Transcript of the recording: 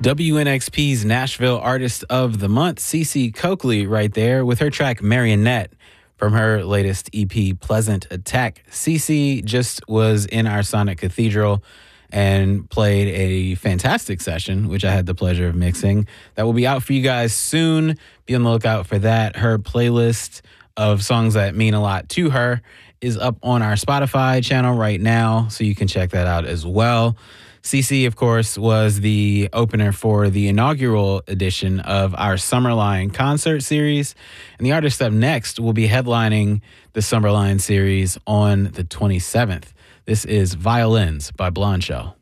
WNXP's Nashville Artist of the Month, Cece Coakley, right there with her track Marionette from her latest EP, Pleasant Attack. Cece just was in our Sonic Cathedral and played a fantastic session, which I had the pleasure of mixing. That will be out for you guys soon. Be on the lookout for that. Her playlist of songs that mean a lot to her is up on our Spotify channel right now, so you can check that out as well. CC, of course, was the opener for the inaugural edition of our Summerline concert series. And the artist up next will be headlining the Summerline series on the 27th. This is Violins by Blonde Shell.